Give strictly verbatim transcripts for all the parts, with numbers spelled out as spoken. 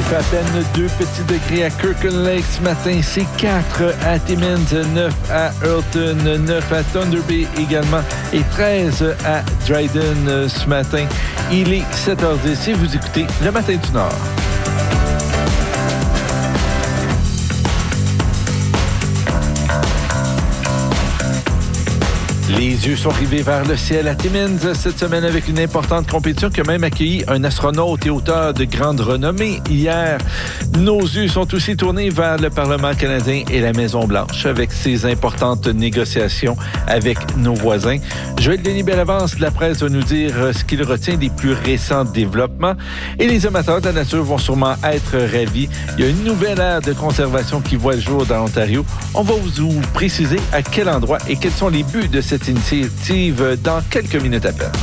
fait à peine deux petits degrés à Kirkland Lake ce matin. C'est quatre à Timmins, neuf à Earlton, neuf à Thunder Bay également et treize à Dryden ce matin. Il est sept heures dix et vous écoutez Le Matin du Nord. Les yeux sont rivés vers le ciel à Timmins cette semaine avec une importante compétition qui a même accueilli un astronaute et auteur de grande renommée hier. Nos yeux sont aussi tournés vers le Parlement canadien et la Maison-Blanche avec ces importantes négociations avec nos voisins. Joël Denis Bellavance de la presse va nous dire ce qu'il retient des plus récents développements et les amateurs de la nature vont sûrement être ravis. Il y a une nouvelle ère de conservation qui voit le jour dans l'Ontario. On va vous préciser à quel endroit et quels sont les buts de cette initiative dans quelques minutes à peine.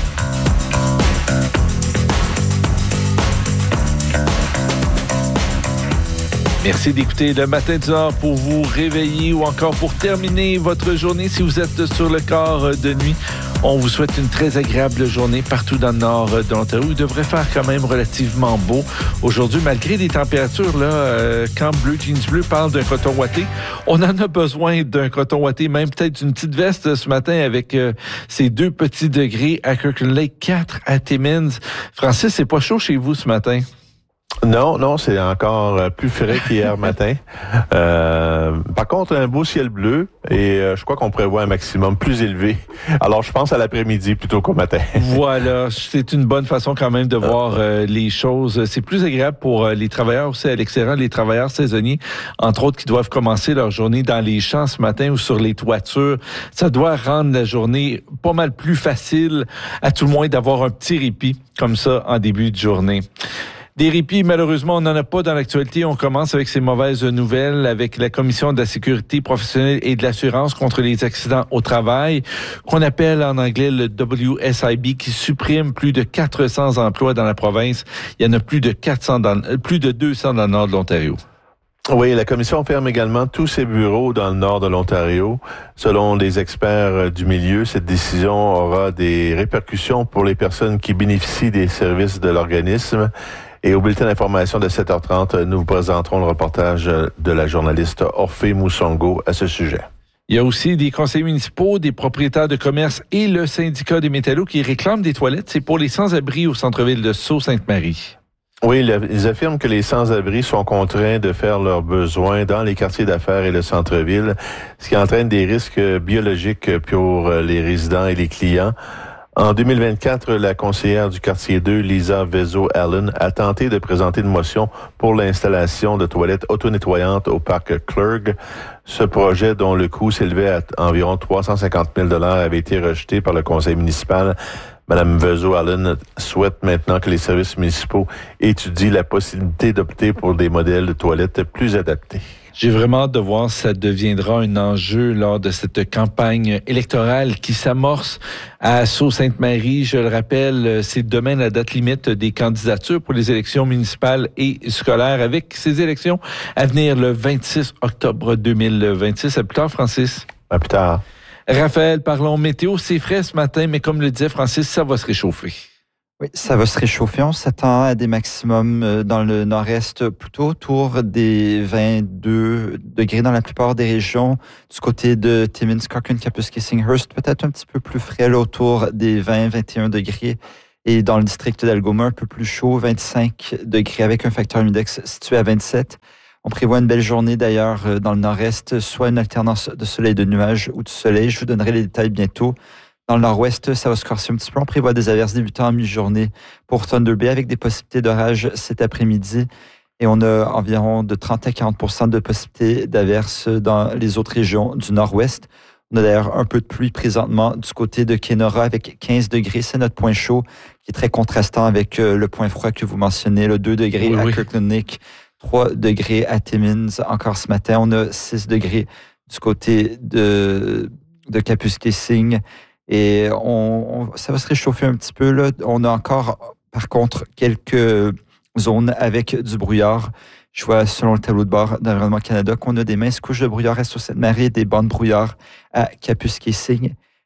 Merci d'écouter Le Matin du Nord pour vous réveiller ou encore pour terminer votre journée si vous êtes sur le quart de nuit. On vous souhaite une très agréable journée partout dans le nord de l'Ontario. Il devrait faire quand même relativement beau aujourd'hui, malgré des températures. Là, euh, quand Bleu Jeans Bleu parle d'un coton ouaté, on en a besoin d'un coton ouaté, même peut-être d'une petite veste ce matin avec euh, ces deux petits degrés à Kirkland Lake, quatre à Timmins. Francis, c'est pas chaud chez vous ce matin? Non, non, c'est encore plus frais qu'hier matin. Euh, par contre, un beau ciel bleu et euh, je crois qu'on prévoit un maximum plus élevé. Alors, je pense à l'après-midi plutôt qu'au matin. Voilà, c'est une bonne façon quand même de voir euh, les choses. C'est plus agréable pour euh, les travailleurs aussi à l'extérieur, les travailleurs saisonniers, entre autres, qui doivent commencer leur journée dans les champs ce matin ou sur les toitures. Ça doit rendre la journée pas mal plus facile, à tout le moins d'avoir un petit répit comme ça en début de journée. Des répits, malheureusement, on n'en a pas dans l'actualité. On commence avec ces mauvaises nouvelles avec la Commission de la sécurité professionnelle et de l'assurance contre les accidents au travail, qu'on appelle en anglais le W S I B, qui supprime plus de quatre cents emplois dans la province. Il y en a plus de quatre cents dans, plus de deux cents dans le nord de l'Ontario. Oui, la Commission ferme également tous ses bureaux dans le nord de l'Ontario. Selon les experts du milieu, cette décision aura des répercussions pour les personnes qui bénéficient des services de l'organisme. Et au bulletin d'information de sept heures trente, nous vous présenterons le reportage de la journaliste Orphée Moussongo à ce sujet. Il y a aussi des conseillers municipaux, des propriétaires de commerce et le syndicat des métallos qui réclament des toilettes. C'est pour les sans-abri au centre-ville de Sault-Sainte-Marie. Oui, ils affirment que les sans-abri sont contraints de faire leurs besoins dans les quartiers d'affaires et le centre-ville, ce qui entraîne des risques biologiques pour les résidents et les clients. En deux mille vingt-quatre, la conseillère du quartier deux, Lisa Vezo-Allen, a tenté de présenter une motion pour l'installation de toilettes auto-nettoyantes au parc Clergue. Ce projet, dont le coût s'élevait à environ trois cent cinquante mille dollars, avait été rejeté par le conseil municipal. Madame Vezo-Allen souhaite maintenant que les services municipaux étudient la possibilité d'opter pour des modèles de toilettes plus adaptés. J'ai vraiment hâte de voir si ça deviendra un enjeu lors de cette campagne électorale qui s'amorce à Sault-Sainte-Marie. Je le rappelle, c'est demain la date limite des candidatures pour les élections municipales et scolaires, avec ces élections à venir le vingt-six octobre deux mille vingt-six. À plus tard, Francis. À plus tard. Raphaël, parlons météo. C'est frais ce matin, mais comme le disait Francis, ça va se réchauffer. Oui, ça va se réchauffer. On s'attend à des maximums dans le nord-est, plutôt autour des vingt-deux degrés dans la plupart des régions. Du côté de Timmins, Cochrane, Kapuskasing-Hearst, peut-être un petit peu plus frais, là, autour des vingt à vingt et un degrés. Et dans le district d'Algoma, un peu plus chaud, vingt-cinq degrés avec un facteur humidex situé à vingt-sept. On prévoit une belle journée d'ailleurs dans le nord-est, soit une alternance de soleil et de nuages ou de soleil. Je vous donnerai les détails bientôt. Dans le nord-ouest, ça va se corser un petit peu. On prévoit des averses débutant en mi-journée pour Thunder Bay avec des possibilités d'orage cet après-midi. Et on a environ de trente à quarante pour cent de possibilités d'averses dans les autres régions du nord-ouest. On a d'ailleurs un peu de pluie présentement du côté de Kenora avec quinze degrés. C'est notre point chaud qui est très contrastant avec le point froid que vous mentionnez, le deux degrés oui, à oui. Kirkland Lake, trois degrés à Timmins. Encore ce matin, on a six degrés du côté de, de Kapuskasing. Et on, on, ça va se réchauffer un petit peu, là. On a encore, par contre, quelques zones avec du brouillard. Je vois, selon le tableau de bord d'Environnement Canada, qu'on a des minces couches de brouillard à Sault-Sainte-Marie et des bandes de brouillard à Kapuskasing.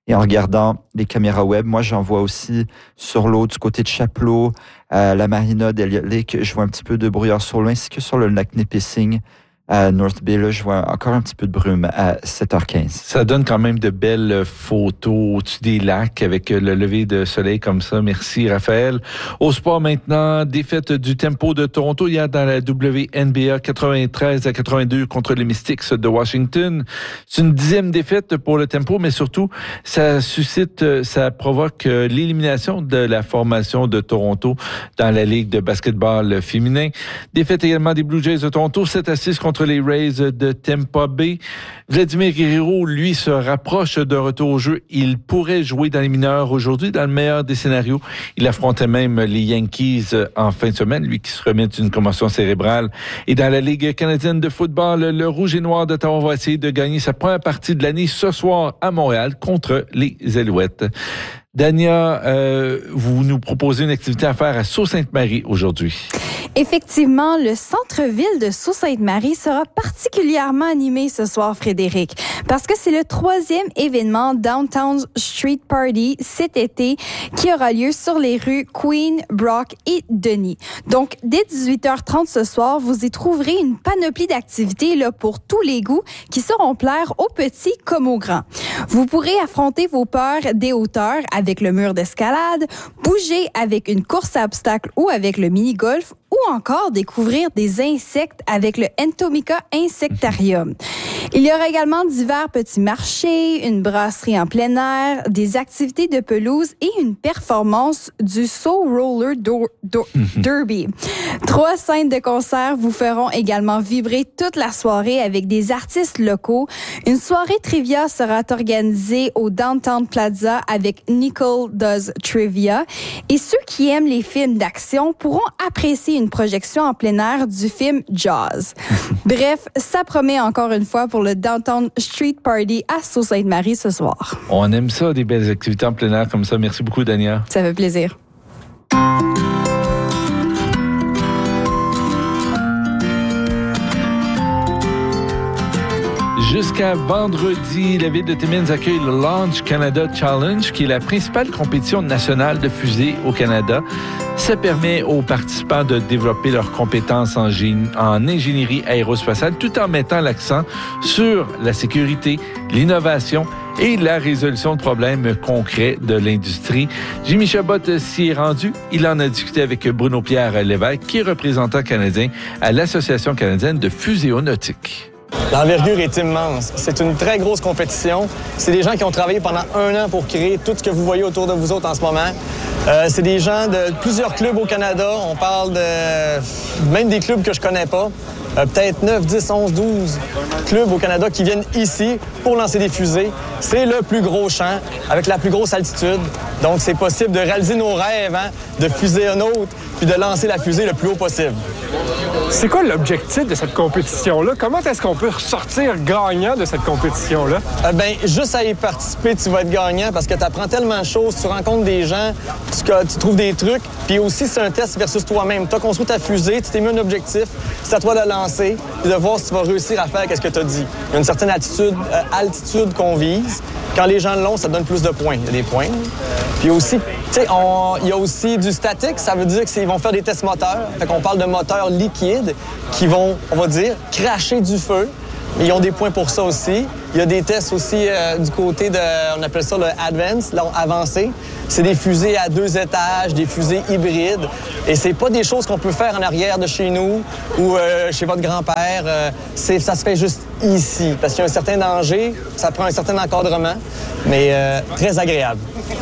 Et en regardant les caméras web, moi, j'en vois aussi sur l'eau du côté de Chapelot, à la marina d'Elliott Lake. Je vois un petit peu de brouillard sur l'eau, ainsi que sur le lac Nipissing. À North Bay, là, je vois encore un petit peu de brume à sept heures quinze. Ça donne quand même de belles photos au-dessus des lacs avec le lever de soleil comme ça. Merci, Raphaël. Au sport maintenant, défaite du Tempo de Toronto hier dans la W N B A quatre-vingt-treize à quatre-vingt-deux contre les Mystics de Washington. C'est une dixième défaite pour le Tempo, mais surtout, ça suscite, ça provoque l'élimination de la formation de Toronto dans la Ligue de basketball féminin. Défaite également des Blue Jays de Toronto, sept à six contre les Rays de Tampa Bay. Vladimir Guerrero, lui, se rapproche de retour au jeu. Il pourrait jouer dans les mineurs aujourd'hui, dans le meilleur des scénarios. Il affrontait même les Yankees en fin de semaine, lui qui se remet d'une commotion cérébrale. Et dans la Ligue canadienne de football, le Rouge et Noir d'Ottawa va essayer de gagner sa première partie de l'année ce soir à Montréal contre les Alouettes. Dania, euh, vous nous proposez une activité à faire à Sault-Sainte-Marie aujourd'hui. Effectivement, le centre-ville de Sault-Sainte-Marie sera particulièrement animé ce soir, Frédéric, parce que c'est le troisième événement Downtown Street Party cet été qui aura lieu sur les rues Queen, Brock et Denis. Donc, dès dix-huit heures trente ce soir, vous y trouverez une panoplie d'activités là, pour tous les goûts qui sauront plaire aux petits comme aux grands. Vous pourrez affronter vos peurs des hauteurs avec le mur d'escalade, bouger avec une course à obstacles ou avec le mini-golf, ou encore découvrir des insectes avec le Entomica Insectarium. Il y aura également divers petits marchés, une brasserie en plein air, des activités de pelouse et une performance du Soul Roller do- do- Derby. Trois scènes de concert vous feront également vibrer toute la soirée avec des artistes locaux. Une soirée trivia sera organisée au Downtown Plaza avec Nicole Does Trivia. Et ceux qui aiment les films d'action pourront apprécier une projection en plein air du film Jaws. Bref, ça promet encore une fois pour le Downtown Street Party à Sault-Sainte-Marie ce soir. On aime ça, des belles activités en plein air comme ça. Merci beaucoup, Dania. Ça fait plaisir. Jusqu'à vendredi, la ville de Timmins accueille le Launch Canada Challenge, qui est la principale compétition nationale de fusées au Canada. Ça permet aux participants de développer leurs compétences en, gé- en ingénierie aérospatiale tout en mettant l'accent sur la sécurité, l'innovation et la résolution de problèmes concrets de l'industrie. Jimmy Chabot s'y est rendu. Il en a discuté avec Bruno-Pierre Lévesque, qui est représentant canadien à l'Association canadienne de fuséonautique. L'envergure est immense. C'est une très grosse compétition. C'est des gens qui ont travaillé pendant un an pour créer tout ce que vous voyez autour de vous autres en ce moment. Euh, c'est des gens de plusieurs clubs au Canada. On parle de même des clubs que je connais pas. Euh, peut-être neuf, dix, onze, douze clubs au Canada qui viennent ici pour lancer des fusées. C'est le plus gros champ avec la plus grosse altitude. Donc, c'est possible de réaliser nos rêves, hein, de fuser un autre, puis de lancer la fusée le plus haut possible. C'est quoi l'objectif de cette compétition-là? Comment est-ce qu'on peut ressortir gagnant de cette compétition-là? Euh, ben, juste à y participer, tu vas être gagnant parce que tu apprends tellement de choses, tu rencontres des gens, tu, tu trouves des trucs, puis aussi c'est un test versus toi-même. Tu as construit ta fusée, tu t'es mis un objectif, c'est à toi de lancer et de voir si tu vas réussir à faire ce que tu as dit. Il y a une certaine attitude, euh, altitude qu'on vise. Quand les gens l'ont, ça donne plus de points. Il y a des points. Puis aussi, tu sais, il y a aussi du statique. Ça veut dire qu'ils vont faire des tests moteurs. Fait qu'on parle de moteurs liquides qui vont, on va dire, cracher du feu. Mais ils ont des points pour ça aussi. Il y a des tests aussi euh, du côté de, on appelle ça le advance, là, avancé. C'est des fusées à deux étages, des fusées hybrides. Et c'est pas des choses qu'on peut faire en arrière de chez nous ou euh, chez votre grand-père. Euh, c'est, ça se fait juste ici parce qu'il y a un certain danger, ça prend un certain encadrement, mais euh, très agréable.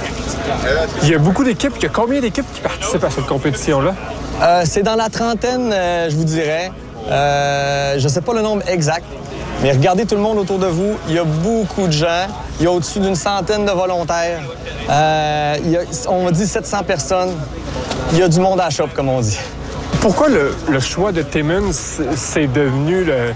Il y a beaucoup d'équipes. Il y a combien d'équipes qui participent à cette compétition-là? Euh, c'est dans la trentaine, euh, je vous dirais. Euh, je sais pas le nombre exact. Mais regardez tout le monde autour de vous. Il y a beaucoup de gens. Il y a au-dessus d'une centaine de volontaires. Euh, il y a, on dit sept cents personnes. Il y a du monde à la shop, comme on dit. Pourquoi le, le choix de Timmins, c'est devenu le,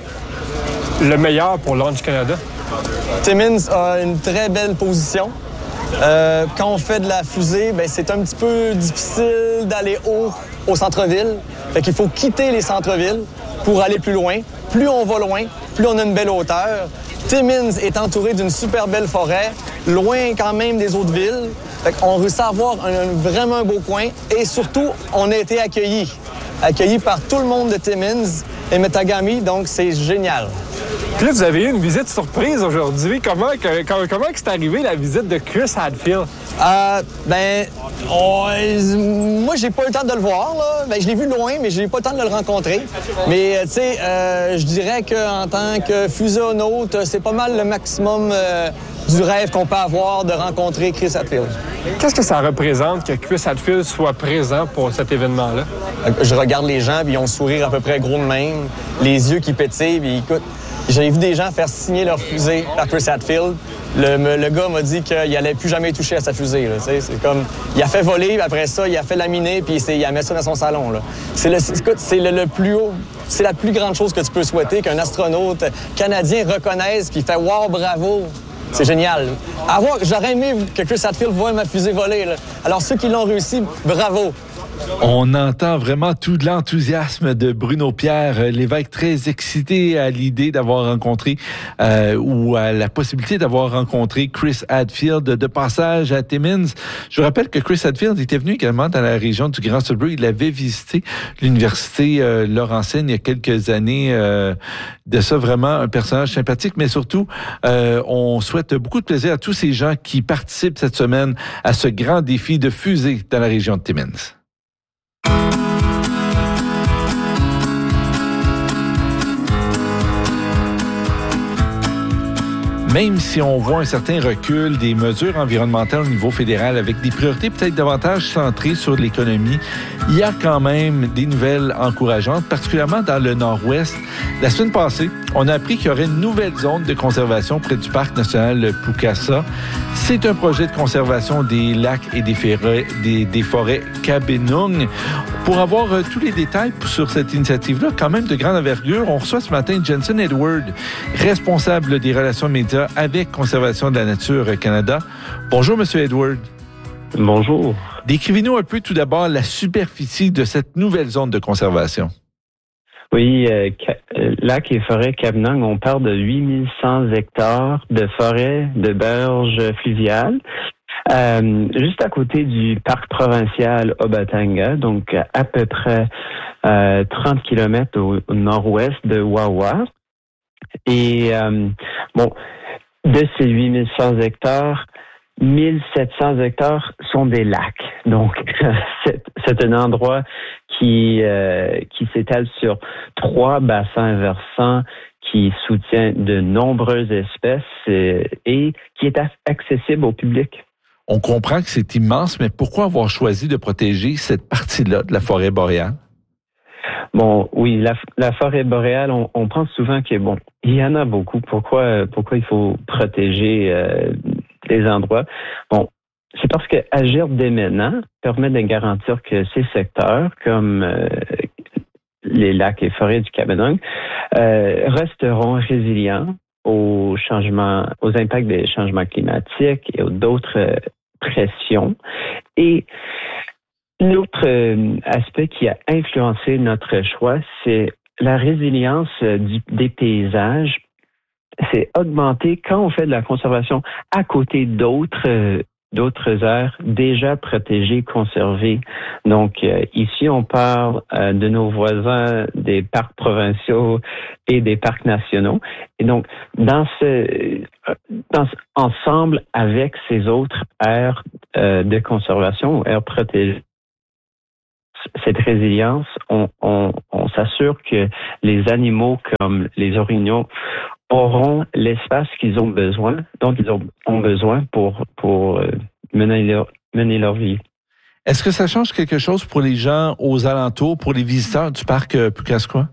le meilleur pour Launch Canada? Timmins a une très belle position. Euh, quand on fait de la fusée, ben, c'est un petit peu difficile d'aller haut au centre-ville. Fait qu'il faut quitter les centres-villes pour aller plus loin. Plus on va loin, plus on a une belle hauteur. Timmins est entouré d'une super belle forêt, loin quand même des autres villes. Fait qu'on réussit à avoir un, un, vraiment un beau coin et surtout, on a été accueillis. Accueillis par tout le monde de Timmins et Metagami, donc c'est génial. Puis là, vous avez eu une visite surprise aujourd'hui. Comment, que, comment, comment que c'est arrivé la visite de Chris Hadfield? Euh, ben, oh, moi, j'ai pas eu le temps de le voir, là. Ben, je l'ai vu loin, mais j'ai pas eu le temps de le rencontrer. Mais, tu sais, euh, je dirais qu'en tant que fuséonaute, c'est pas mal le maximum euh, du rêve qu'on peut avoir de rencontrer Chris Hadfield. Qu'est-ce que ça représente que Chris Hadfield soit présent pour cet événement-là? Je regarde les gens, puis ils ont le sourire à peu près gros de même, les yeux qui pétillent, puis écoute, j'ai vu des gens faire signer leur fusée par Chris Hadfield. Le, le gars m'a dit qu'il n'allait plus jamais toucher à sa fusée. Là, c'est comme, il a fait voler, après ça, il a fait laminer, puis il a mis ça dans son salon. Là. C'est, le, écoute, c'est le, le plus haut, c'est la plus grande chose que tu peux souhaiter qu'un astronaute canadien reconnaisse, puis fait « Wow, bravo ». C'est génial. Avoir, j'aurais aimé que Chris Hadfield voie ma fusée voler. Là. Alors, ceux qui l'ont réussi, bravo. On entend vraiment tout l'enthousiasme de Bruno Pierre, l'évêque très excité à l'idée d'avoir rencontré euh, ou à la possibilité d'avoir rencontré Chris Hadfield de passage à Timmins. Je vous rappelle que Chris Hadfield était venu également dans la région du Grand Sudbury. Il avait visité l'université euh, Laurentienne il y a quelques années. Euh, de ça, vraiment un personnage sympathique, mais surtout, euh, on souhaite beaucoup de plaisir à tous ces gens qui participent cette semaine à ce grand défi de fusée dans la région de Timmins. Même si on voit un certain recul des mesures environnementales au niveau fédéral avec des priorités peut-être davantage centrées sur l'économie, il y a quand même des nouvelles encourageantes, particulièrement dans le nord-ouest. La semaine passée, on a appris qu'il y aurait une nouvelle zone de conservation près du parc national Pukasa. C'est un projet de conservation des lacs et des forêts, des, des forêts Kabinung. Pour avoir euh, tous les détails sur cette initiative-là, quand même de grande envergure, on reçoit ce matin Jensen Edward, responsable des relations médias avec Conservation de la Nature Canada. Bonjour, Monsieur Edward. Bonjour. Décrivez-nous un peu tout d'abord la superficie de cette nouvelle zone de conservation. Oui, euh, lac et forêt Kabinung, on parle de huit mille cent hectares de forêt, de berges fluviales. Euh, juste à côté du parc provincial Obatanga, donc à peu près euh, trente kilomètres au, au nord-ouest de Wawa. Et euh, bon, de ces huit mille cent hectares, mille sept cents hectares sont des lacs. Donc, c'est, c'est un endroit qui euh, qui s'étale sur trois bassins versants qui soutient de nombreuses espèces euh, et qui est accessible au public. On comprend que c'est immense, mais pourquoi avoir choisi de protéger cette partie-là de la forêt boréale? Bon, oui, la, la forêt boréale, on, on pense souvent que, bon, il y en a beaucoup. Pourquoi, pourquoi il faut protéger euh, les endroits? Bon, c'est parce que agir dès maintenant permet de garantir que ces secteurs, comme euh, les lacs et forêts du Kabinung, euh, resteront résilients aux changements, aux impacts des changements climatiques et aux d'autres euh, pressions. Et l'autre euh, aspect qui a influencé notre choix, c'est la résilience euh, du, des paysages. C'est augmenté quand on fait de la conservation à côté d'autres euh, d'autres aires déjà protégées, conservées. Donc, euh, ici, on parle euh, de nos voisins des parcs provinciaux et des parcs nationaux. Et donc, dans ce, dans ce ensemble avec ces autres aires euh, de conservation ou aires protégées, cette résilience, on, on, on s'assure que les animaux comme les orignaux auront l'espace qu'ils ont besoin, dont ils ont, ont besoin pour, pour euh, mener, leur, mener leur vie. Est-ce que ça change quelque chose pour les gens aux alentours, pour les visiteurs du parc euh, Pukasqua?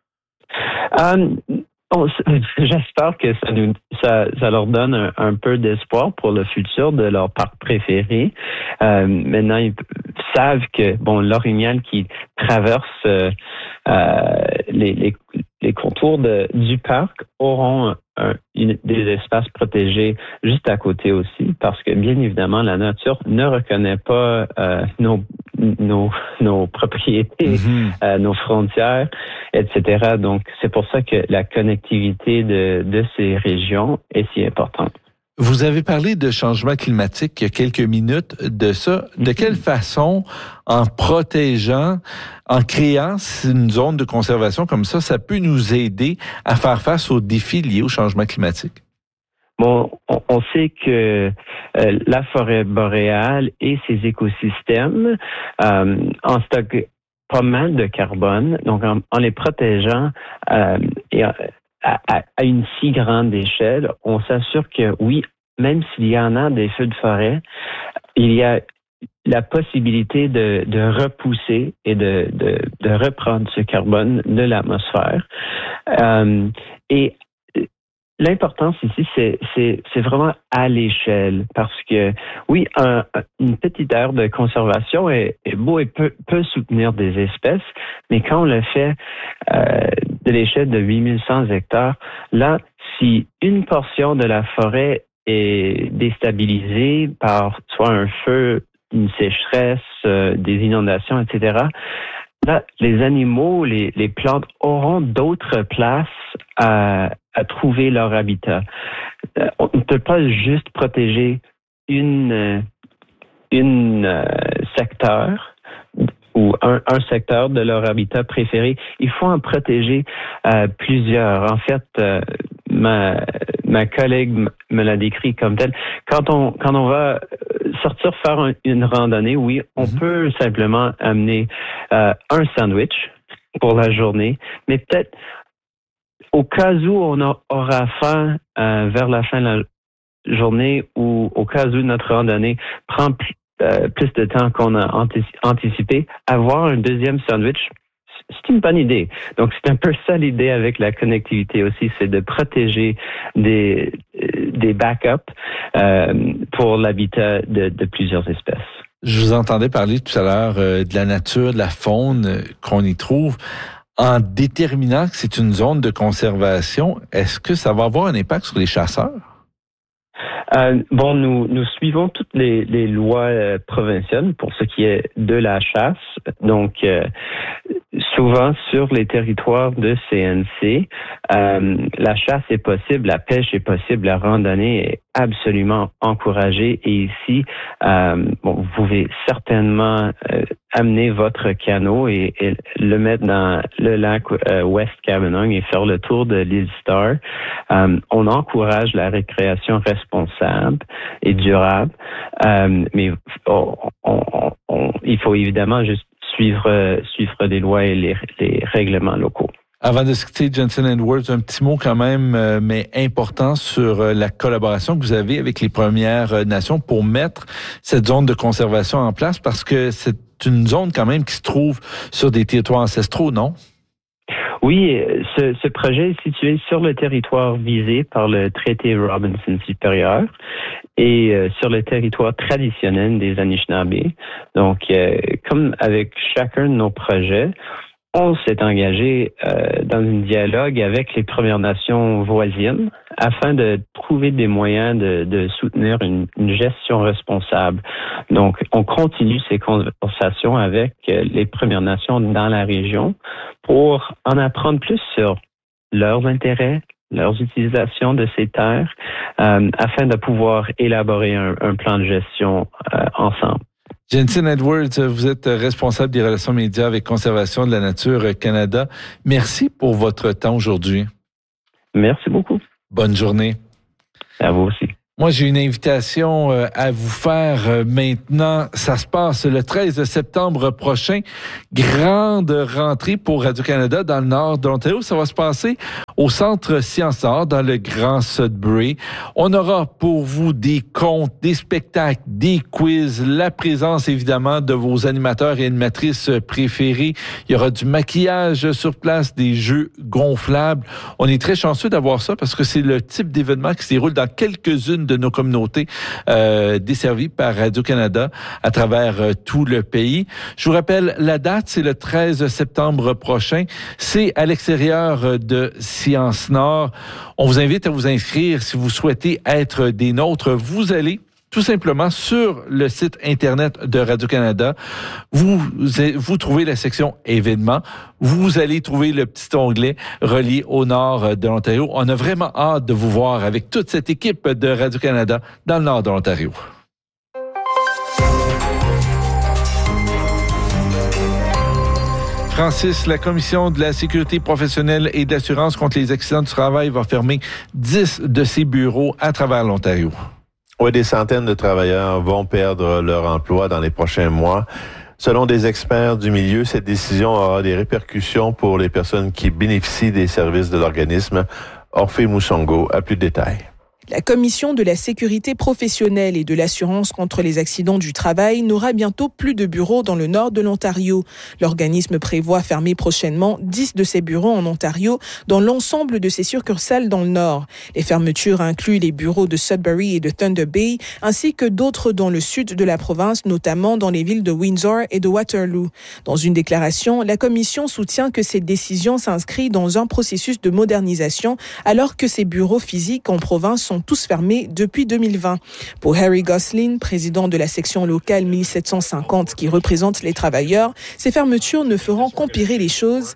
Um, on, j'espère que ça, nous, ça, ça leur donne un, un peu d'espoir pour le futur de leur parc préféré. Euh, maintenant, ils savent que bon, l'orignal qui traverse euh, euh, les, les, les contours de, du parc auront un, une, des espaces protégés juste à côté aussi, parce que bien évidemment, la nature ne reconnaît pas euh, nos, nos, nos propriétés, mm-hmm. euh, nos frontières, et cetera. Donc, c'est pour ça que la connectivité de, de ces régions est si importante. Vous avez parlé de changement climatique il y a quelques minutes de ça. De quelle façon, en protégeant, en créant une zone de conservation comme ça, ça peut nous aider à faire face aux défis liés au changement climatique? Bon, on, on sait que euh, la forêt boréale et ses écosystèmes euh, en stockent pas mal de carbone. Donc, en, en les protégeant euh, et à, à, à une si grande échelle, on s'assure que oui, même s'il y en a des feux de forêt, il y a la possibilité de, de repousser et de, de, de reprendre ce carbone de l'atmosphère. Euh, et l'importance ici, c'est, c'est, c'est vraiment à l'échelle, parce que oui, un, une petite aire de conservation est, est beau et peut, peut soutenir des espèces, mais quand on le fait euh, de l'échelle de huit mille cent hectares, là, si une portion de la forêt est déstabilisée par soit un feu, une sécheresse, euh, des inondations, et cetera, là, les animaux, les, les plantes auront d'autres places à, à trouver leur habitat. Euh, on ne peut pas juste protéger une, une euh, secteur ou un, un secteur de leur habitat préféré. Il faut en protéger euh, plusieurs. En fait, euh, ma, ma collègue me l'a décrit comme tel. Quand on, quand on va sortir faire un, une randonnée, oui, on mm-hmm. peut simplement amener euh, un sandwich pour la journée, mais peut-être au cas où on a, aura faim euh, vers la fin de la journée ou au cas où notre randonnée prend plus, euh, plus de temps qu'on a antici- anticipé, avoir un deuxième sandwich, c'est une bonne idée. Donc, c'est un peu ça l'idée avec la connectivité aussi, c'est de protéger des, des backups euh, pour l'habitat de, de plusieurs espèces. Je vous entendais parler tout à l'heure euh, de la nature, de la faune euh, qu'on y trouve. En déterminant que c'est une zone de conservation, est-ce que ça va avoir un impact sur les chasseurs? Euh, bon, nous, nous suivons toutes les, les lois euh, provinciales pour ce qui est de la chasse. Donc, euh, souvent sur les territoires de C N C, euh, la chasse est possible, la pêche est possible, la randonnée est absolument encouragée. Et ici, euh, bon, vous pouvez certainement euh, amener votre canot et, et le mettre dans le lac euh, West Cabanong et faire le tour de l'île Star. Euh, on encourage la récréation responsable et durable, euh, mais on, on, on, il faut évidemment juste suivre, suivre les lois et les, les règlements locaux. Avant de se quitter, Jensen Edwards, un petit mot quand même, euh, mais important sur euh, la collaboration que vous avez avec les Premières euh, Nations pour mettre cette zone de conservation en place, parce que c'est une zone quand même qui se trouve sur des territoires ancestraux, non? Oui, ce, ce projet est situé sur le territoire visé par le traité Robinson supérieur et euh, sur le territoire traditionnel des Anishinaabe. Donc, euh, comme avec chacun de nos projets, on s'est engagé euh, dans un dialogue avec les Premières Nations voisines afin de trouver des moyens de, de soutenir une, une gestion responsable. Donc, on continue ces conversations avec les Premières Nations dans la région pour en apprendre plus sur leurs intérêts, leurs utilisations de ces terres, euh, afin de pouvoir élaborer un, un plan de gestion euh, ensemble. Jensen Edwards, vous êtes responsable des relations médias avec Conservation de la Nature Canada. Merci pour votre temps aujourd'hui. Merci beaucoup. Bonne journée. À vous aussi. Moi, j'ai une invitation à vous faire maintenant. Ça se passe le treize septembre prochain. Grande rentrée pour Radio-Canada dans le nord de l'Ontario. Ça va se passer au Centre Sciences Nord, dans le Grand Sudbury. On aura pour vous des contes, des spectacles, des quiz, la présence évidemment de vos animateurs et animatrices préférés. Il y aura du maquillage sur place, des jeux gonflables. On est très chanceux d'avoir ça parce que c'est le type d'événement qui se déroule dans quelques-unes de nos communautés euh, desservies par Radio-Canada à travers euh, tout le pays. Je vous rappelle, la date, c'est le treize septembre prochain. C'est à l'extérieur de Sciences Nord. On vous invite à vous inscrire si vous souhaitez être des nôtres. Vous allez tout simplement sur le site Internet de Radio-Canada. Vous, vous trouvez la section événements. Vous allez trouver le petit onglet relié au nord de l'Ontario. On a vraiment hâte de vous voir avec toute cette équipe de Radio-Canada dans le nord de l'Ontario. Francis, la Commission de la sécurité professionnelle et de l'assurance contre les accidents du travail va fermer dix de ses bureaux à travers l'Ontario. Oui, des centaines de travailleurs vont perdre leur emploi dans les prochains mois. Selon des experts du milieu, cette décision aura des répercussions pour les personnes qui bénéficient des services de l'organisme. Orphée Moussongo a plus de détails. La Commission de la sécurité professionnelle et de l'assurance contre les accidents du travail n'aura bientôt plus de bureaux dans le nord de l'Ontario. L'organisme prévoit fermer prochainement dix de ses bureaux en Ontario dans l'ensemble de ses succursales dans le nord. Les fermetures incluent les bureaux de Sudbury et de Thunder Bay, ainsi que d'autres dans le sud de la province, notamment dans les villes de Windsor et de Waterloo. Dans une déclaration, la Commission soutient que cette décision s'inscrit dans un processus de modernisation alors que ces bureaux physiques en province sont tous fermés depuis deux mille vingt. Pour Harry Gosling, président de la section locale mille sept cent cinquante qui représente les travailleurs, ces fermetures ne feront qu'empirer les choses.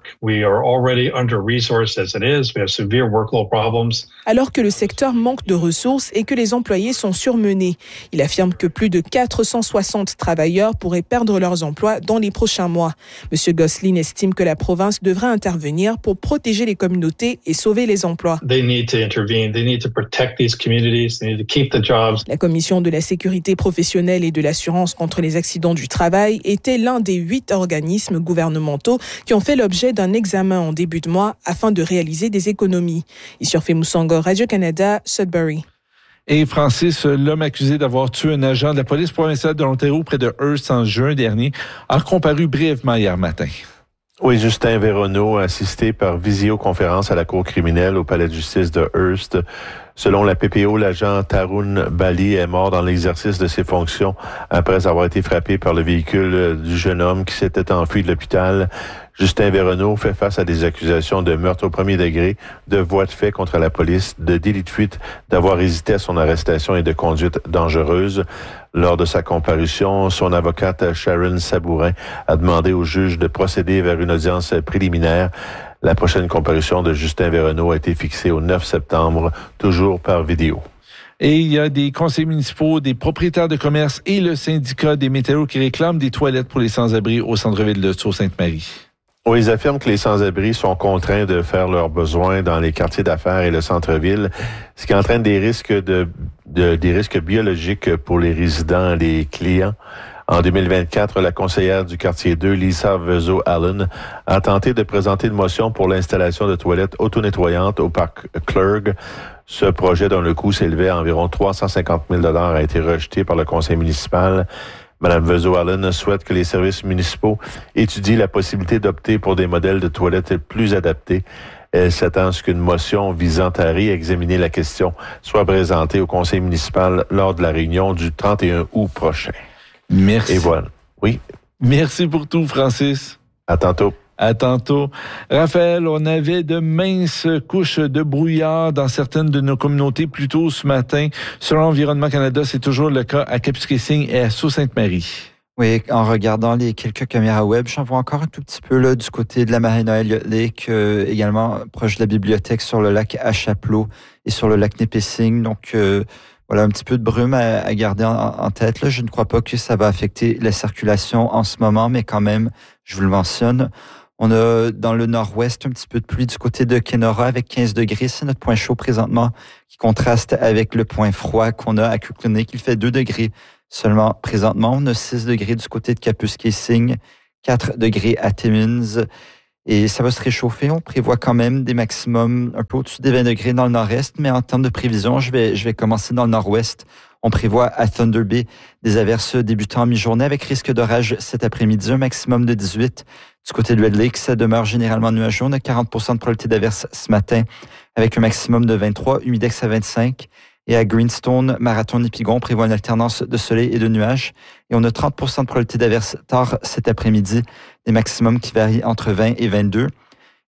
Alors que le secteur manque de ressources et que les employés sont surmenés. Il affirme que plus de quatre cent soixante travailleurs pourraient perdre leurs emplois dans les prochains mois. Monsieur Gosling estime que la province devrait intervenir pour protéger les communautés et sauver les emplois. They need to intervene. They need to protect these communities. They need to keep the jobs. La Commission de la sécurité professionnelle et de l'assurance contre les accidents du travail était l'un des huit organismes gouvernementaux qui ont fait l'objet d'un examen en début de mois afin de réaliser des économies. Ici Orphée Moussongo, Radio-Canada, Sudbury. Et Francis, l'homme accusé d'avoir tué un agent de la police provinciale de l'Ontario près de Hearst en juin dernier, a comparu brièvement hier matin. Oui, Justin Véronneau, assisté par visioconférence à la cour criminelle au palais de justice de Hearst. Selon la P P O, l'agent Tarun Bali est mort dans l'exercice de ses fonctions après avoir été frappé par le véhicule du jeune homme qui s'était enfui de l'hôpital. Justin Véronneau fait face à des accusations de meurtre au premier degré, de voies de fait contre la police, de délit de fuite, d'avoir hésité à son arrestation et de conduite dangereuse. Lors de sa comparution, son avocate Sharon Sabourin a demandé au juge de procéder vers une audience préliminaire. La prochaine comparution de Justin Véronneau a été fixée au neuf septembre, toujours par vidéo. Et il y a des conseils municipaux, des propriétaires de commerce et le syndicat des métallos qui réclament des toilettes pour les sans-abri au centre-ville de Sault-Sainte-Marie. Oui, ils affirment que les sans-abri sont contraints de faire leurs besoins dans les quartiers d'affaires et le centre-ville, ce qui entraîne des risques de, de des risques biologiques pour les résidents et les clients. En deux mille vingt-quatre, la conseillère du quartier deux, Lisa Vezo-Allen, a tenté de présenter une motion pour l'installation de toilettes auto-nettoyantes au parc Clergue. Ce projet, dont le coût s'élevait à environ trois cent cinquante mille dollars, a été rejeté par le conseil municipal. Madame Vezo-Allen souhaite que les services municipaux étudient la possibilité d'opter pour des modèles de toilettes plus adaptés. Elle s'attend à ce qu'une motion visant à réexaminer la question soit présentée au conseil municipal lors de la réunion du trente et un août prochain. Merci. Et voilà. Oui. Merci pour tout, Francis. À tantôt. À tantôt. Raphaël, on avait de minces couches de brouillard dans certaines de nos communautés plus tôt ce matin. Selon Environnement Canada, c'est toujours le cas à Kapuskasing et à Sault-Sainte-Marie. Oui, en regardant les quelques caméras web, j'en vois encore un tout petit peu là du côté de la marina Elliott Lake, euh, également proche de la bibliothèque sur le lac Achapleau et sur le lac Nipissing. Donc, euh, voilà, un petit peu de brume à, à garder en, en tête. Là, je ne crois pas que ça va affecter la circulation en ce moment, mais quand même, je vous le mentionne. On a dans le nord-ouest un petit peu de pluie du côté de Kenora avec quinze degrés. C'est notre point chaud présentement qui contraste avec le point froid qu'on a à Kuklunik. Il fait deux degrés seulement présentement. On a six degrés du côté de Kapuskasing, quatre degrés à Timmins. Et ça va se réchauffer. On prévoit quand même des maximums un peu au-dessus des vingt degrés dans le nord-est. Mais en termes de prévision, je vais, je vais commencer dans le nord-ouest. On prévoit à Thunder Bay des averses débutant en mi-journée avec risque d'orage cet après-midi, un maximum de dix-huit. Du côté de Red Lake, ça demeure généralement nuageux. On a quarante pour cent de probabilité d'averse ce matin avec un maximum de vingt-trois, humidex à vingt-cinq. Et à Greenstone, Marathon-Nipigon, on prévoit une alternance de soleil et de nuages. Et on a trente pour cent de probabilité d'averse tard cet après-midi, des maximums qui varient entre vingt et vingt-deux.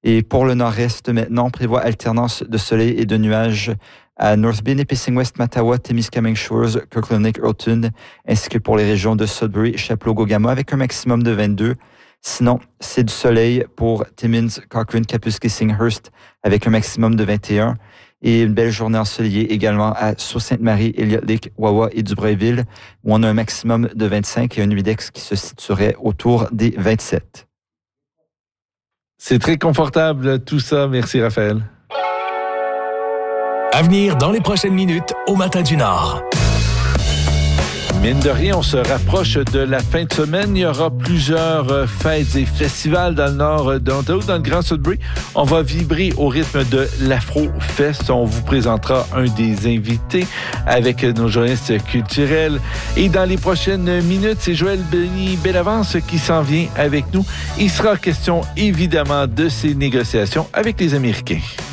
Et pour le nord-est maintenant, on prévoit alternance de soleil et de nuages à North Bay, Nipissing West, Mattawa, Témiscamingue Shores, Kirkland Lake, Hylton, ainsi que pour les régions de Sudbury, Chapleau, Gogama, avec un maximum de vingt-deux. Sinon, c'est du soleil pour Timmins, Cochrane, Kapuskasing-Hearst, avec un maximum de vingt et un. Et une belle journée ensoleillée également à Sault-Sainte-Marie, Elliott Lake, Wawa et Dubreuilville, où on a un maximum de vingt-cinq et un humidex qui se situerait autour des vingt-sept. C'est très confortable tout ça. Merci Raphaël. À venir dans les prochaines minutes au Matin du Nord. Mine de rien, on se rapproche de la fin de semaine. Il y aura plusieurs fêtes et festivals dans le nord de l'Ontario, dans le Grand Sudbury. On va vibrer au rythme de l'Afro-Fest. On vous présentera un des invités avec nos journalistes culturels. Et dans les prochaines minutes, c'est Joël Benny Bellavance qui s'en vient avec nous. Il sera question évidemment de ces négociations avec les Américains.